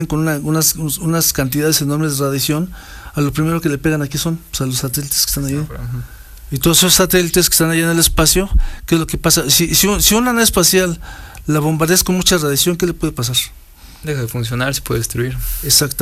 con unas cantidades enormes de radiación, a lo primero que le pegan aquí son pues, a los satélites que están ahí. Y todos esos satélites que están allá en el espacio, ¿qué es lo que pasa? Si una nave espacial la bombardeas con mucha radiación, ¿qué le puede pasar? Deja de funcionar, se puede destruir. Exactamente.